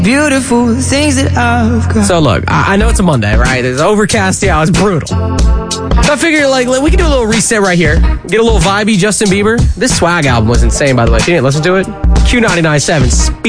Beautiful things that I've got. So look, I know it's a Monday, right? It's overcast, yeah, it's brutal. So I figure, like, we can do a little reset right here. Get a little vibey Justin Bieber. This Swag album was insane, by the way. If you didn't listen to it, Q99.7, Speed.